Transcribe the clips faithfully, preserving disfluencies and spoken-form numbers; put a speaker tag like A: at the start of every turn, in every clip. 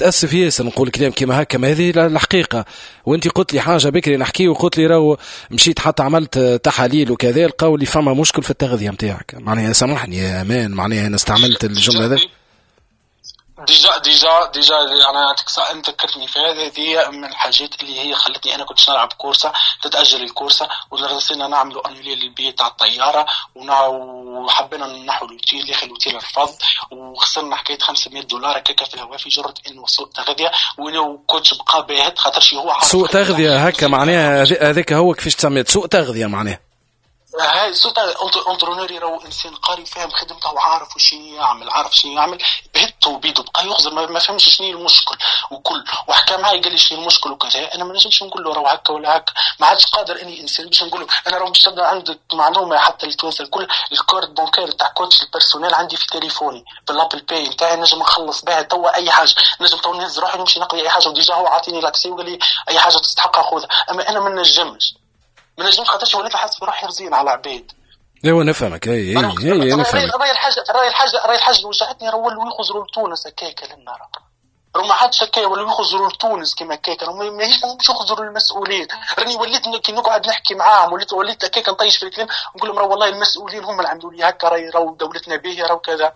A: تأسف ياسر نقول كلام كيما هكا، ما هذه الحقيقة. وانت قلت لي حاجة بكري نحكي، وقلت لي راهو مشيت حتى عملت تحاليل وكذا، لقاو لي فما مشكل في التغذية متاعك. معناها سامحني يا امان، معناها انا استعملت الجملة هذه
B: ديجا ديجا ديجا انا انت ذكرتني في هذه. هذه من الحاجات اللي هي خلتني انا كنت نلعب كورسه، تتاجل الكورسه ورسينا نعملوا انولي للبيت تاع الطياره، وحبينا نحو الوتيل اللي خلي الوتيل رفض، وخسرنا حكايه خمسمية دولار هكاك في الهواء في جرة انه سوء تغذيه. وانا كنت بقى باهت خاطر شي هو
A: سوء تغذيه هكا. معناها هذاك هو كيفاش تسميت سوء تغذيه؟ معناها
B: هاي صوت انترونوري راهو انسان قاري فاهم خدمته وعارف وش يعمل، عارف شنو يعمل. بهته بيده بقى يغزر ما فهمش شنو المشكل وكل وحكى معي قال لي شنو المشكل وكذا. انا ما نجمش نقول له راهو هكا ولا هكا، ما عادش قادر اني انسان باش نقول له انا راهو باش تبدا عندك معلومه حتى التوانسه الكل. الكارد بانكير تاع كوتش البيرسونيل عندي في تليفوني بالابل باي نتاعي، نجم نخلص بها توا اي حاجه، نجم تو نهز روحي نمشي نقضي اي حاجه. وديجا هو عاطيني لاكسي وقال لي اي حاجه تستحقها خذها. اما انا ما نجمش ما نجمش خاطرش وليت نحس بروحي رزين على عبيد.
A: لا وانا نفهمك. اي اي اي انا فاهمك.
B: راي الحاجه راي الحاجه راي الحاجه اللي وجعتني راه ولوا يخزروا لتونس هكاك لنا راه ما عادش هكا، ولوا يخزروا لتونس كيما هكاك. راه ماهيش باش يخزروا للمسؤولين. راني وليت كي نقعد نحكي معاهم وليت وليت هكاك نطيش في الكلام نقول لهم راه والله المسؤولين هم اللي عملوا لي هكا، راهي راهو دولتنا باهيه راهو كذا.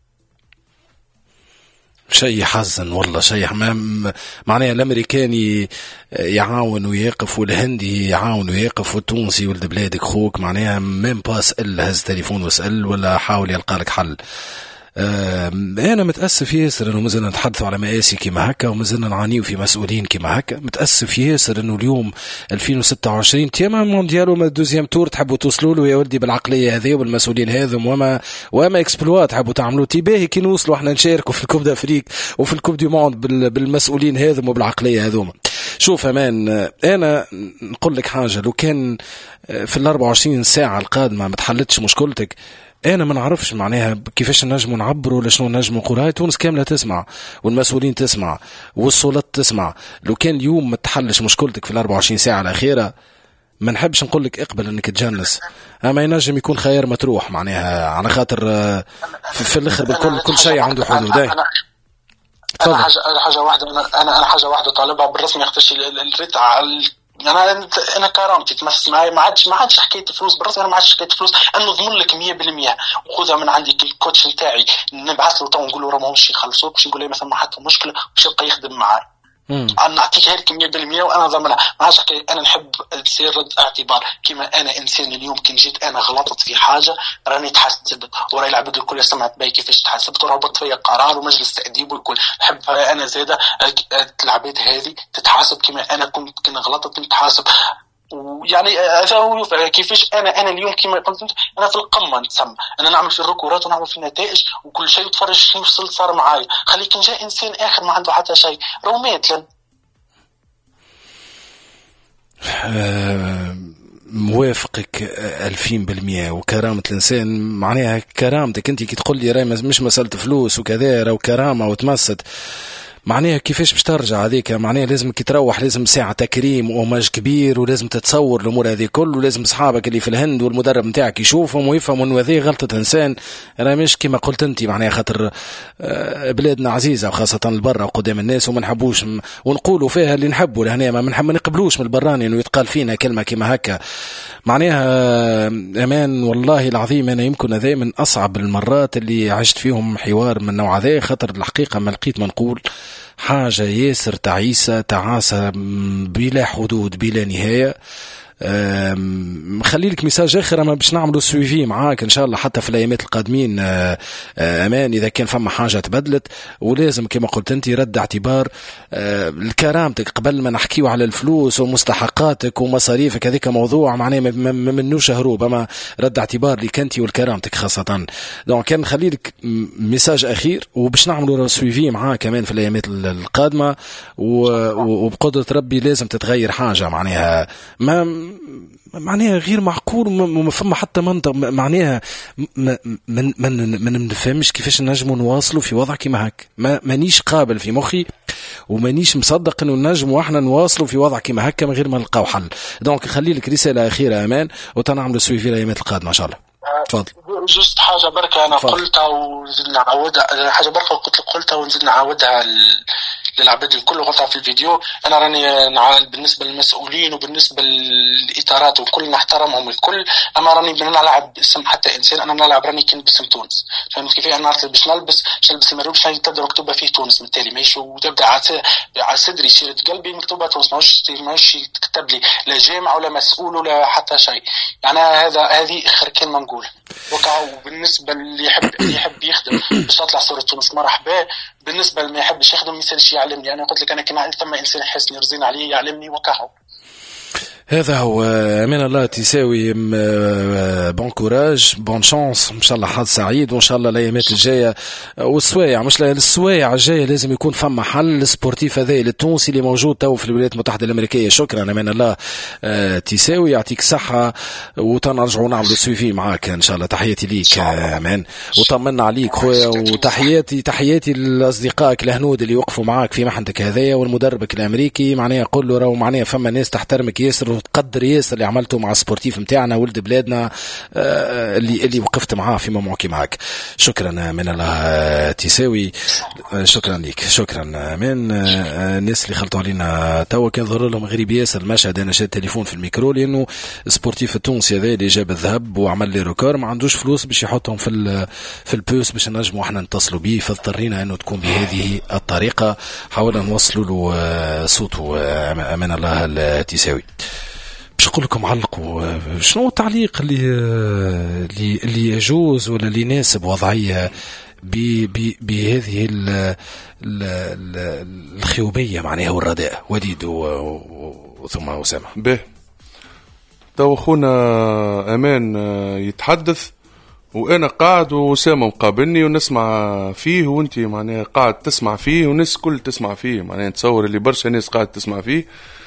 A: شيء يحزن والله، شيء معناها الامريكاني يعاون ويقف والهندي يعاون ويقف والتونسي ولد بلادك خوك معناها ميم با اسال هز تليفون واسال ولا حاول يلقى لك حل. انا متاسف ياسر انه مازلنا نتحدثوا على مآسي كيما هكا ومازلنا نعانيو في مسؤولين كيما هكا. متاسف ياسر انه اليوم ألفين وستة وعشرين تيما مونديال وما دوزيام تور تحبوا توصلوا له يا ولدي بالعقليه هذه وبالمسؤولين هذم وما وما اكسبلوات تحبوا تعملوا تباهي كي نوصلوا احنا نشاركوا في الكوب دافريك وفي الكوب دي موند بالمسؤولين هذم وبالعقليه هذوما. شوف امان، انا نقول لك حاجه، لو كان في الأربعة وعشرين ساعه القادمه ما تحلتش مشكلتك انا ما نعرفش معناها كيفاش نجموا نعبروا ولا شنو نجموا نقول. هاي تونس كامله تسمع والمسؤولين تسمع والسلطات تسمع. لو كان اليوم ما تحلش مشكلتك في الأربعة وعشرين ساعه الاخيره ما نحبش نقول لك اقبل انك تجنس، اما ينجم يكون خير ما تروح معناها على خاطر في, في الاخر بالكل كل شيء عنده حدود.
B: انا انا حاجه حاجه واحده انا انا حاجه واحده طالبها بالرسمي يختش الريتع. انا انا كرامتي تمس معي، ما عادش ما عادش حكايه فلوس بالرسمي. انا ما عادش حكايه فلوس، انا نضمن لك مية بالمية وخذها من عندي الكوتش نتاعي نبعث له تو نقول له راه ماهوش يخلصوك باش نقول له مثلا ما حتى مشكله باش يبقى يخدم معاي. انا نعطيك هيك مية بالمية وانا ضامنها. ما عادش حكايه. انا نحب تصير رد اعتبار كيما انا انسان اليوم كي جيت انا غلطت في حاجه راني تحسبت وراي العباد الكل سمعت بي كيفاش تحسبت وربط فيا قرار ومجلس تاديب والكل. نحب انا زاده العباد هذه تتحاسب كيما انا كنت كنا غلطت نتحاسب. ويعني هذا هو كيفاش انا انا اليوم كما قلت انا في القمه نتسمى. انا نعمل في الركورات ونعمل في النتائج وكل شيء وتفرج شنو وصل صار معايا. خليك ان جاء انسان اخر ما عنده حتى شيء راهو مات لن
A: أه موافقك ألفين بالمئة. وكرامة الإنسان معناها كرامتك أنت كي تقول لي راي مش مسألة فلوس وكذا راهو كرامة وتمست معناها كيفاش باش ترجع هذيك. معناها لازم كي تروح لازم ساعة تكريم وماج كبير ولازم تتصور الأمور هذه كل ولازم أصحابك اللي في الهند والمدرب نتاعك يشوفهم ويفهموا إنه هذه غلطة إنسان. أنا مش كما قلت أنت معناها خاطر بلادنا عزيزة وخاصة البرة وقدام الناس وما نحبوش ونقولوا فيها اللي نحبوا لهنا ما نحب ما نقبلوش من البراني إنه يتقال فينا كلمة كما هكا. معناها أمان والله العظيم أنا يمكن هذا من أصعب المرات اللي عشت فيهم حوار من نوع ذا خاطر الحقيقة ما لقيت ما نقول حاجة ياسر تعيسة تعاسة بلا حدود بلا نهاية. مخلي لك ميساج اخر اما باش نعملوا سويفي معاك ان شاء الله حتى في الايامات القادمين امان اذا كان فما حاجه تبدلت. ولازم كما قلت انت رد اعتبار لكرامتك قبل ما نحكيو على الفلوس ومستحقاتك ومصاريفك. هذيك موضوع معناه ما منوش هروب اما رد اعتبار لك انت والكرامتك خاصه. دونك كان نخلي لك ميساج اخير وباش نعملوا سويفي معاك كمان في الايامات القادمه وبقدره ربي لازم تتغير حاجه معناها ما معناها غير معقول وما فما حتى منطق. معناها من من من نفهمش كيفاش نجموا نواصلوا في وضع كيما هك. ما مانيش قابل في مخي ومانيش مصدق انه نجموا احنا نواصلوا في وضع كيما هكا من غير ما نلقاو حل. دونك خلي لك رساله اخيره امان وتنعملوا سويفي الايامات القادمه ان شاء الله. تفضل.
B: جوست حاجه بركه انا فضل. قلتها ونزيد نعاودها. حاجه بركه قلت قلتها ونزيد نعاودها للعباد الكل وقطع في الفيديو. انا راني بالنسبه للمسؤولين وبالنسبه للاطارات وكل نحترمهم الكل، اما راني بنلعب باسم حتى انسان، انا نلعب راني كنت باسم تونس. فهمت كيف؟ انا باش نلبس باش نلبس الماريو باش تبدا مكتوبه فيه تونس، بالتالي ماشي وتبدا على صدري شيرة قلبي مكتوبه تونس، ماهوش ماهوش تكتب لي لا جامع ولا مسؤول ولا حتى شيء. يعني هذا هذه اخر كلمه نقول. وبالنسبه اللي يحب اللي يحب يخدم باش تطلع صوره تونس مرحبا، بالنسبه اللي ما يحبش يخدم ما يسالش يعلمني. انا قلت لك انا كان ثم انسان يحسني يرزين عليه يعلمني وكهو.
A: هذا هو. امين الله تساوي. بون كوراج، بون شانس، ان شاء الله حظ سعيد، وان شاء الله الايامات الجايه والسوايع مش السوايع الجايه لازم يكون فما حل سبورتيف هذا التونسي اللي موجود تو في الولايات المتحده الامريكيه. شكرا امين الله تساوي، يعطيك صحه، وتنرجعوا نعملوا سويفي معاك ان شاء الله. تحياتي ليك امان، وطمنا عليك خويا، وتحياتي تحياتي لاصدقائك الهنود اللي وقفوا معاك في محنتك هذايا، والمدربك الامريكي معناها قول له راهو معناها فما ناس تحترمك ياسر وتقدر ياسر اللي عملته مع السبورتيف متاعنا ولد بلادنا آه اللي اللي وقفت معاه في موقعي معك. شكرا من الله تساوي، شكرا لك، شكرا من آه الناس اللي خلطوا علينا توا كان ظهر لهم غريب ياسر المشهد. انا شاد تليفون في الميكرو لانه السبورتيف التونسي هذا اللي جاب الذهب وعمل لي ريكور ما عندوش فلوس باش يحطهم في في البوس باش نجموا احنا نتصلوا به، فاضطرينا انه تكون بهذه الطريقه. حاولنا نوصلوا له صوته من الله التساوي. باش نقول لكم علقوا شنو التعليق اللي اللي اللي يجوز ولا اللي يناسب وضعيه بهذه الخيوبيه معناها والرداء. وليد ثم اسامه.
C: به تو اخونا امان يتحدث وانا قاعد واسامه مقابلني ونسمع فيه، وانت معناها قاعد تسمع فيه والناس كل تسمع فيه، معناها نتصور اللي برشا ناس قاعد تسمع فيه.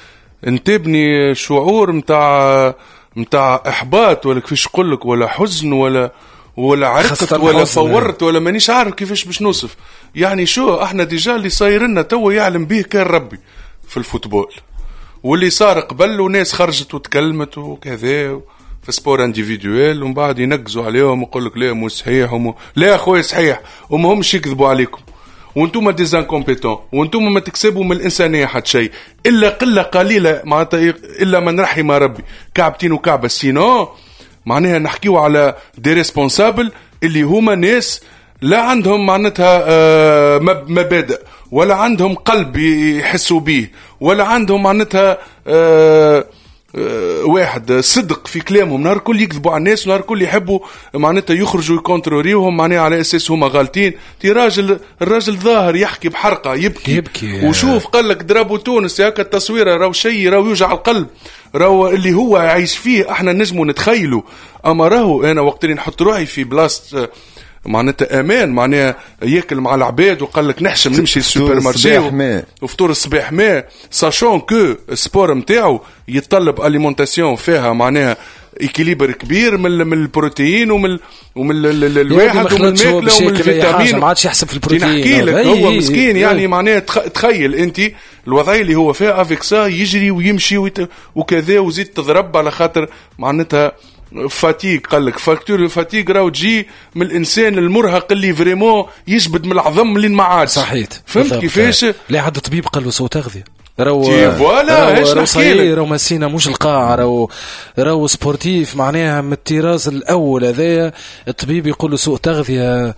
C: انتبني شعور متاع متاع احباط ولا كيفاش نقول لك، ولا حزن ولا ولا عرقت ولا فورت ولا مانيش عارف كيفاش باش نوصف. يعني شو احنا ديجا اللي صاير لنا توا يعلم به كان ربي في الفوتبول، واللي صار قبل وناس خرجت وتكلمت وكذا في سبور انديفيدوال، ومن بعد ينقزوا عليهم ويقول لك لا مو صحيح ومو لا اخويا صحيح، وما همش يكذبوا عليكم وانتم ديزانكومبيتون وانتم ما تكسبوا من الانسانيه حتى شيء الا قله قليله معناتها الا من رحم ربي كعبتين وكعبه. سينو معناها نحكيو على دي ريسبونسابل اللي هما ناس لا عندهم معناتها آه مبادئ ولا عندهم قلب يحسوا به ولا عندهم معناتها آه أه واحد صدق في كلامهم. نهار كل يكذبوا على الناس، نهار كل يحبوا معناتها يخرجوا يكونتروريوهم معناها على اساس هما غالطين. تي راجل الراجل ظاهر يحكي بحرقه يبكي, يبكي وشوف قال لك ضربوا تونس هكا التصويره راهو شيء راهو يوجع القلب، راهو اللي هو يعيش فيه احنا نجموا نتخيله. اما راهو انا وقت اللي نحط روحي في بلاصه معناتها امان معناها ياكل مع العباد وقال لك نحشم نمشي للسوبر مارشي وفطور الصباح ما ساشون كو السبور نتاعو يتطلب اليمونتاسيون فيها معناها اكيليبر كبير من من البروتين ومن ومن الواحد ومن الماكله ومن الفيتامين.
A: ما عادش يحسب في البروتين.
C: نحكي لك هو مسكين يعني معناها تخيل انت الوضعيه اللي هو فيها افيك سا يجري ويمشي وكذا وزيد تضرب على خاطر معناتها فاتيك. قال لك فاكتور فاتيك راهو تجي من الانسان المرهق اللي فريمون يجبد من العظم اللي ما عادش.
A: صحيت.
C: فهمت كيفاش؟
A: لا عاد الطبيب قال له سو تغذيه راهو
C: فوالا ايش نحكي لك
A: راهو مسينا مش القاع راهو راهو سبورتيف معناها من الطراز الاول هذايا. الطبيب يقول له سوء تغذيه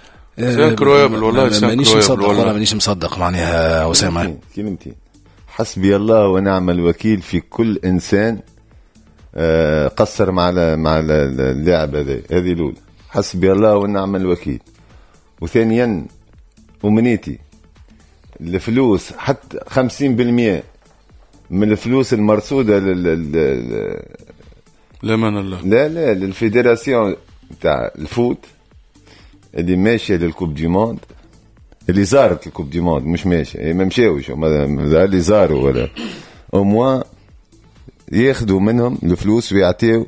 C: انكرويبل والله
A: مانيش مصدق والله مانيش مصدق معناها اسامه.
D: كلمتي حسبي الله ونعم الوكيل في كل انسان قصر مع مع اللاعب هذا. هذه الاولى حسبي الله ونعم الوكيل. وثانيا امنيتي الفلوس حتى خمسين بالمئة من الفلوس المرصوده لل
C: لا من الله
D: لا لا للفيدراسيون تاع الفوت اللي ماشيه للكوب دي موند اللي زارت الكوب دي موند مش ماشيه ما مشاوش اللي زاروا ولا او موان ياخذوا منهم الفلوس ويعطيو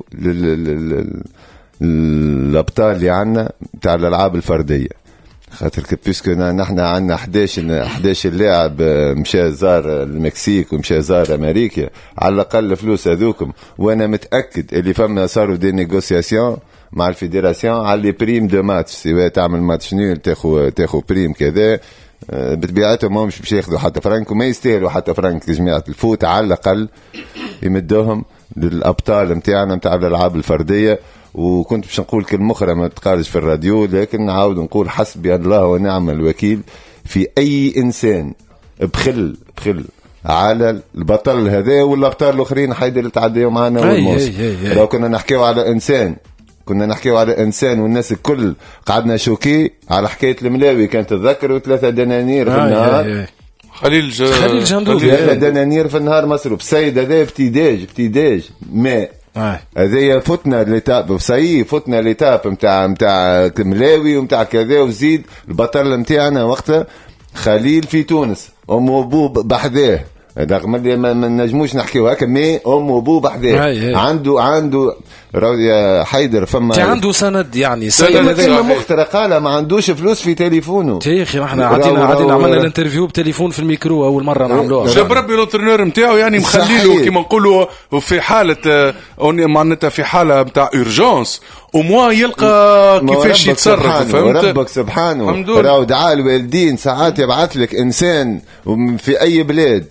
D: للابطال اللي عندنا تاع الالعاب الفرديه. خاطر بيسكو نحن عندنا احداش لاعب مشى زار المكسيك ومشى زار امريكا على الاقل فلوس هذوكم. وانا متاكد اللي فما صاروا دي نيغوسياسيون مع الفيدراسيون على لي بريم دو ماتش. سواء تعمل ماتش نول تاخذ تاخذ بريم كذا بطبيعتهم ما مش باش ياخذوا حتى فرنك وما يستاهلوا حتى فرنك. جماعة الفوت على الأقل يمدوهم للأبطال متاعنا متاع الألعاب الفردية. وكنت باش نقول كلمة أخرى ما تقالش في الراديو، لكن نعاود نقول حسبي الله ونعم الوكيل في أي إنسان بخل بخل على البطل هذا والأبطال الآخرين حيدر اللي تعديوا معنا والموس. لو كنا نحكيو على إنسان كنا نحكيو على إنسان والناس الكل قعدنا شوكي على حكاية الملاوي كانت تذكر وثلاثة دنانير في النهار.
C: خليل ج...
A: خليل جندوبي
C: خليل
D: دنانير في النهار مصروف. سيد هذا ابتداج ابتداج ماء هذايا فتنا ليتاب وسي فتنا ليتاب نتاع نتاع ملاوي ونتاع كذا وزيد البطل نتاعنا وقتها خليل في تونس ام وابو بحذاه رغم اللي ما نجموش نحكيو هكا مي ام وابو بحذاه عنده عنده يا حيدر فما
A: عنده سند يعني
D: سند كلمه مخترقه ما عندوش فلوس في تليفونه
A: يا اخي احنا عادينا عادينا عملنا الانترفيو بتليفون في الميكرو اول مره نعملوها
C: جاب ربي الانترنور نتاعو يعني مخليله كيما نقولوا في حاله معناتها في حاله نتاع اورجونس وموا يلقى كيفاش يتصرف.
D: فهمت ربك سبحانه راهو دعاء الوالدين ساعات يبعث لك انسان في اي بلاد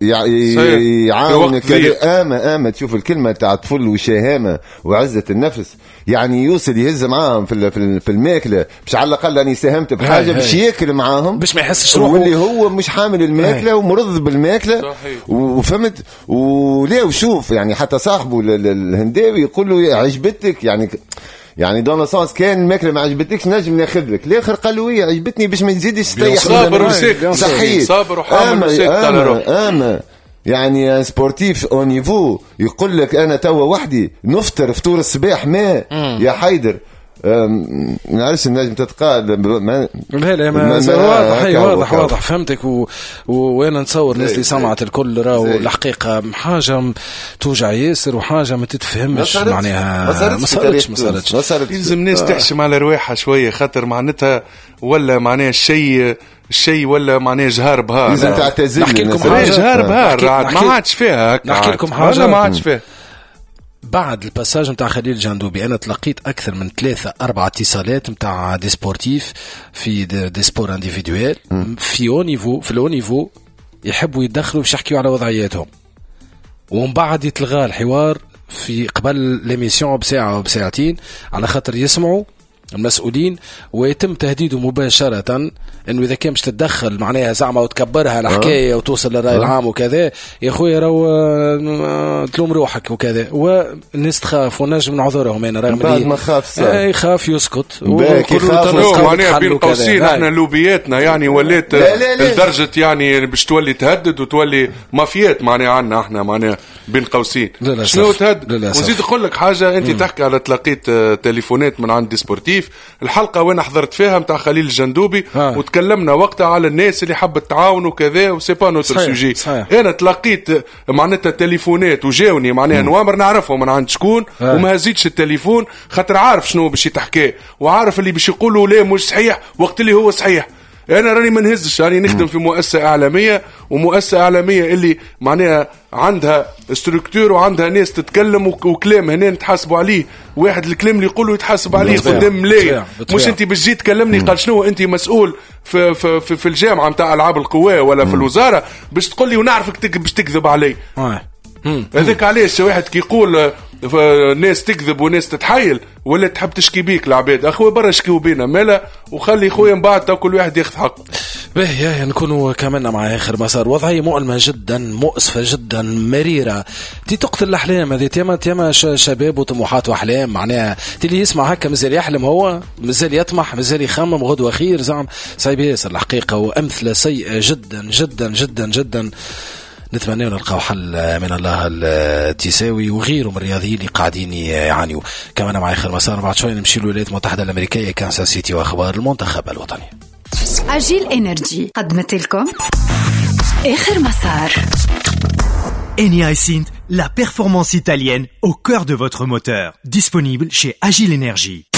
D: يعاونك آمة آمة تشوف الكلمة تاع طفل وشهامة وعزة النفس يعني يوصل يهز معاهم في في الماكلة باش على الأقل أني ساهمت بحاجة باش ياكل معاهم
A: باش ما يحسش روحه
D: واللي هو مش حامل الماكلة ومرض بالماكلة وفهمت. وليه وشوف يعني حتى صاحبه الهنداوي يقول له عجبتك يعني يعني دون سانس كان الماكله ما عجبتكش نجم ناخذ لك الاخر قال له هي عجبتني باش ما نزيدش تستيح
C: صابر وسيك
D: صحيح
C: صابر وحامل وسيك
D: اما اما يعني سبورتيف او نيفو يقول لك انا توا وحدي نفطر فطور الصباح ما يا حيدر نعرفش النجم تتقال
A: ما لا لا ما واضح هي واضح واضح فهمتك و... و... وانا نتصور الناس اللي سمعت الكل راهو الحقيقه حاجه توجع ياسر وحاجه ما تتفهمش معناها ما صارتش ما صارتش
C: يلزم الناس تحشم على رواحها شويه خاطر معناتها ولا معناها الشيء الشيء ولا معناه جهار بهار
D: لازم تعتزل
A: نحكي لكم حاجه
C: جهار بهار ما عادش فيها
A: نحكي لكم حاجه
C: ما عادش فيها.
A: بعد الباساج متاع خليل جندوبي أنا تلقيت أكثر من ثلاثة أربعة اتصالات متاع دي سبورتيف في دي, دي سبور انديفيدويل في أو نيفو في الأو نيفو يحبوا يتدخلوا باش يحكيوا على وضعياتهم ومن بعد يتلغى الحوار في قبل ليميسيون بساعة أو بساعتين على خاطر يسمعوا المسؤولين ويتم تهديده مباشرة انه اذا كان مش تتدخل معناها زعما وتكبرها الحكايه وتوصل للراي العام وكذا يا خويا راهو تلوم روحك وكذا والناس تخاف ونجم نعذرهم انا رغم
D: اللي ما خاف
A: يخاف يسكت
C: معناها بين قوسين احنا لوبياتنا يعني ولات لدرجه يعني باش تولي تهدد وتولي مافيات معناها عندنا احنا معناها بين قوسين شنو تهدد. ونزيد نقول لك حاجه انت تحكي على تلقيت تليفونات من عند سبورتيف الحلقه وين حضرت فيها متاع خليل الجندوبي وتكلمنا وقتها على الناس اللي حبت تعاون وكذا وسي با نوتر سوجي. انا تلقيت معناتها تليفونات وجاوني معناها نوامر نعرفهم من عند شكون وما هزيتش التليفون خاطر عارف شنو باش يتحكي وعارف اللي باش يقولوا لا مش صحيح وقت اللي هو صحيح. انا راني ما نهزش راني نخدم في مؤسسه اعلاميه ومؤسسه اعلاميه اللي معناها عندها ستركتور وعندها ناس تتكلم وكلام هنا نتحاسبوا عليه واحد الكلام اللي يقولوا يتحاسب عليه قدام ملايين مش انت باش تجي تكلمني قال شنو انت مسؤول في في في, في الجامعه نتاع العاب القوى ولا في الوزاره باش تقول لي ونعرفك باش تكذب علي. هذاك علاش واحد كيقول ناس تكذب وناس تتحايل ولا تحب تشكي بيك العباد اخويا برا شكيو بينا مالا وخلي خويا من بعد كل واحد ياخذ حقه.
A: باهي نكونوا كمان مع اخر مسار وضعيه مؤلمه جدا مؤسفه جدا مريره تي تقتل الاحلام هذه تيما تيما شباب وطموحات واحلام معناها تلي يسمع هكا مازال يحلم هو مازال يطمح مازال يخمم غدوه خير زعم صعيب ياسر الحقيقه وامثله سيئه جدا جدا جدا جدا. نتمنى نلقاو حل من الله التساوي وغيره من الرياضيين اللي قاعدين يعانيوا. كمان مع اخر مسار بعد شوي نمشي للولايات المتحده الامريكيه كانساس سيتي واخبار المنتخب الوطني.
E: عجيل انرجي قدمت لكم اخر مسار.
F: Eni Synth, la performance italienne au cœur de votre moteur. Disponible chez Agile Energy.